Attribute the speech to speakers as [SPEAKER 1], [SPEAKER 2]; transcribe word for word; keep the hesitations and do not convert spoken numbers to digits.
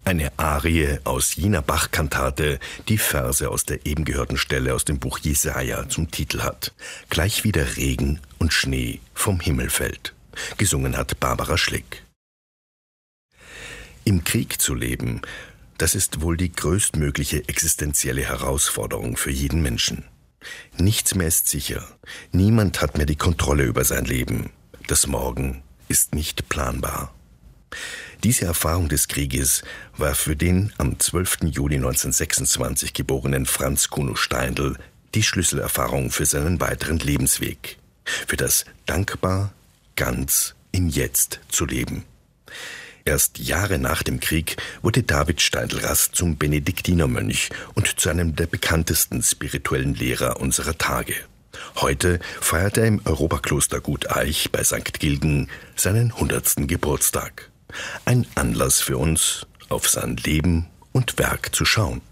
[SPEAKER 1] Eine Arie aus jener Bach-Kantate, die Verse aus der eben gehörten Stelle aus dem Buch Jesaja zum Titel hat. Gleich wie der Regen und Schnee vom Himmel fällt. Gesungen hat Barbara Schlick. Im Krieg zu leben, das ist wohl die größtmögliche existenzielle Herausforderung für jeden Menschen. Nichts mehr ist sicher. Niemand hat mehr die Kontrolle über sein Leben. Das Morgen ist nicht planbar. Diese Erfahrung des Krieges war für den am zwölften Juli neunzehnhundertsechsundzwanzig geborenen Franz Kuno Steindl die Schlüsselerfahrung für seinen weiteren Lebensweg. Für das dankbar, ganz im Jetzt zu leben. Erst Jahre nach dem Krieg wurde David Steindl-Rast zum Benediktinermönch und zu einem der bekanntesten spirituellen Lehrer unserer Tage. Heute feiert er im Europakloster Gut Eich bei Sankt Gilgen seinen hundertsten Geburtstag. Ein Anlass für uns, auf sein Leben und Werk zu schauen.